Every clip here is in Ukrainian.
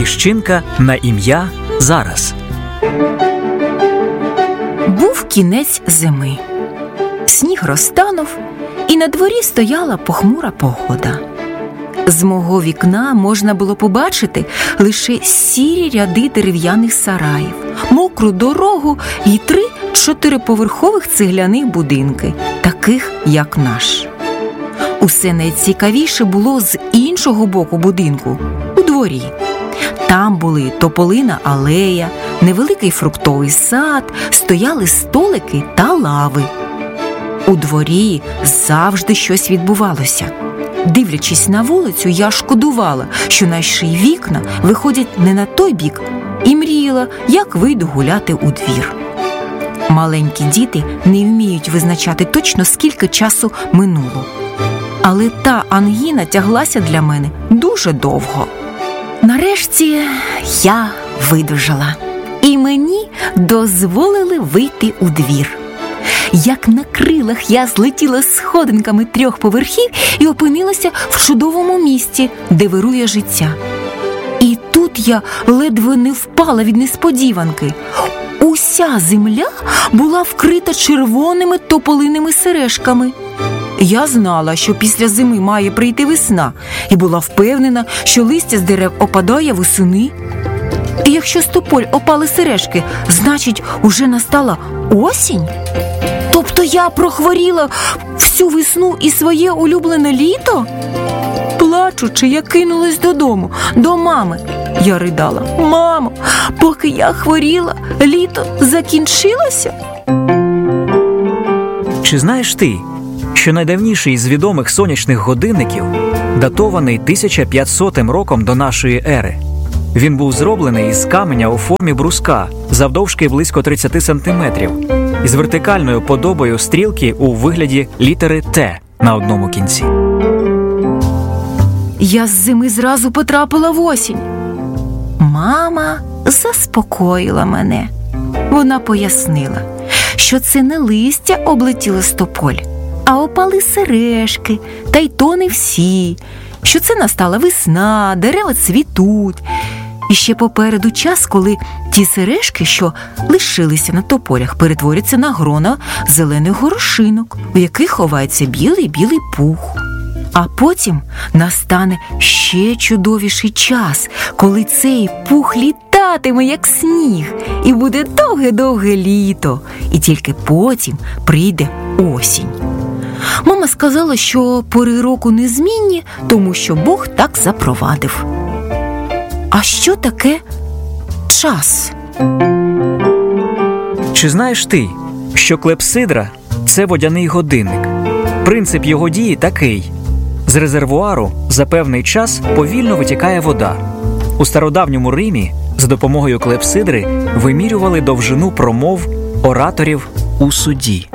піщинка на ім'я Зараз. Був кінець зими. Сніг розтанув, і на дворі стояла похмура погода. З мого вікна можна було побачити лише сірі ряди дерев'яних сараїв, мокру дорогу і 3 чотириповерхових цегляних будинки, таких як наш. Усе найцікавіше було з іншого боку будинку, у дворі. Там були тополина алея, невеликий фруктовий сад, стояли столики та лави. У дворі завжди щось відбувалося. Дивлячись на вулицю, я шкодувала, що наші вікна виходять не на той бік, і мріяла, як вийду гуляти у двір. Маленькі діти не вміють визначати точно, скільки часу минуло. Але та ангіна тяглася для мене дуже довго. Нарешті я видужала, і мені дозволили вийти у двір. Як на крилах я злетіла сходинками 3 поверхів і опинилася в чудовому місті, де вирує життя. І тут я ледве не впала від несподіванки. Уся земля була вкрита червоними тополиними сережками. Я знала, що після зими має прийти весна, і була впевнена, що листя з дерев опадає восени. І якщо з тополь опали сережки, значить, уже настала осінь? Тобто я прохворіла всю весну і своє улюблене літо? Плачучи, я кинулась додому, до мами. Я ридала: «Мамо, поки я хворіла, літо закінчилося?» Чи знаєш ти, що найдавніший з відомих сонячних годинників датований 1500 роком до нашої ери? Він був зроблений із каменя у формі бруска, завдовжки близько 30 сантиметрів, із вертикальною подобою стрілки у вигляді літери «Т» на одному кінці. Я з зими зразу потрапила в осінь. Мама заспокоїла мене. Вона пояснила, що це не листя облетіло з тополь, а опали сережки, та й то не всі, що це настала весна, дерева цвітуть. І ще попереду час, коли ті сережки, що лишилися на тополях, перетворяться на грона зелених горошинок, у яких ховається білий-білий пух. А потім настане ще чудовіший час, коли цей пух літатиме, як сніг, і буде довге-довге літо, і тільки потім прийде осінь. Мама сказала, що пори року незмінні, тому що Бог так запровадив. А що таке час? Чи знаєш ти, що клепсидра – це водяний годинник? Принцип його дії такий. З резервуару за певний час повільно витікає вода. У стародавньому Римі за допомогою клепсидри вимірювали довжину промов ораторів у суді.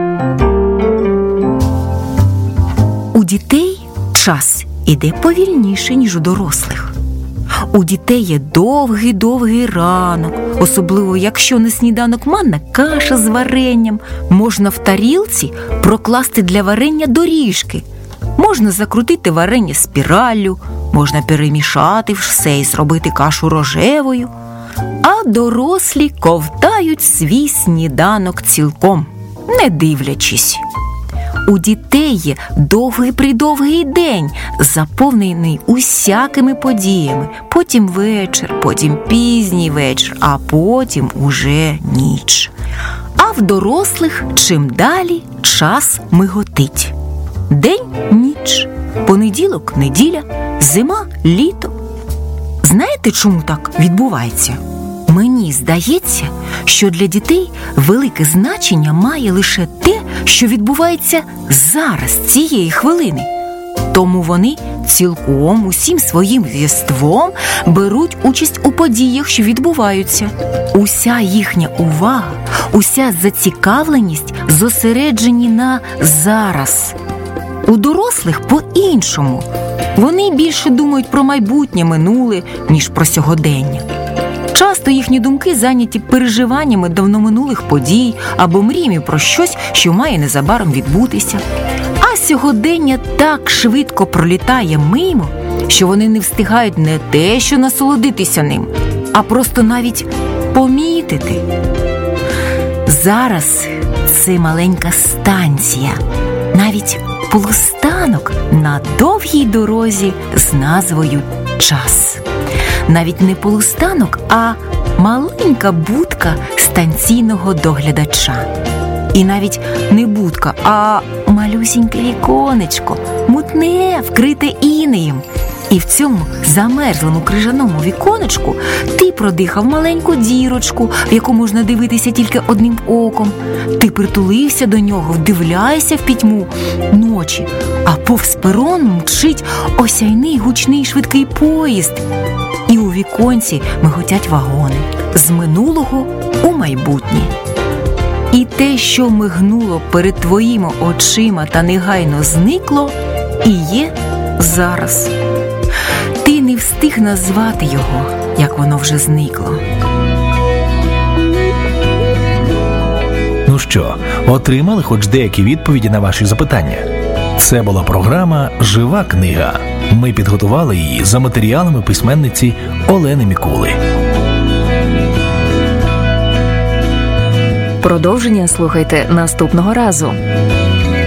У дітей час іде повільніше, ніж у дорослих. У дітей є довгий ранок, особливо якщо на сніданок манна каша з варенням. Можна в тарілці прокласти для варення доріжки. Можна закрутити варення спіраллю, можна перемішати все і зробити кашу рожевою. А дорослі ковтають свій сніданок цілком, не дивлячись. У дітей є довгий день, заповнений усякими подіями. Потім вечір, потім пізній вечір, а потім уже ніч. А в дорослих чим далі час миготить. День – ніч, понеділок – неділя, зима – літо. Знаєте, чому так відбувається? Мені здається, що для дітей велике значення має лише те, що відбувається зараз, цієї хвилини. Тому вони цілком усім своїм єством беруть участь у подіях, що відбуваються. Уся їхня увага, уся зацікавленість зосереджені на зараз. У дорослих по-іншому. Вони більше думають про майбутнє, минуле, ніж про сьогодення. Часто їхні думки зайняті переживаннями давноминулих подій або мріями про щось, що має незабаром відбутися. А сьогодення так швидко пролітає мимо, що вони не встигають не те, що насолодитися ним, а просто навіть помітити. Зараз це маленька станція, навіть полустанок на довгій дорозі з назвою «Час». Навіть не полустанок, а маленька будка станційного доглядача. І навіть не будка, а малюсіньке віконечко, мутне, вкрите інеєм. І в цьому замерзлому крижаному віконечку ти продихав маленьку дірочку, в яку можна дивитися тільки одним оком. Ти притулився до нього, вдивляєшся в пітьму ночі, а повз перон мчить осяйний гучний швидкий поїзд. І у віконці миготять вагони з минулого у майбутнє. І те, що мигнуло перед твоїми очима та негайно зникло, і є зараз. Ти не встиг назвати його, як воно вже зникло. Ну що, отримали хоч деякі відповіді на ваші запитання? Це була програма «Жива книга». Ми підготували її за матеріалами письменниці Олени Мікули. Продовження слухайте наступного разу.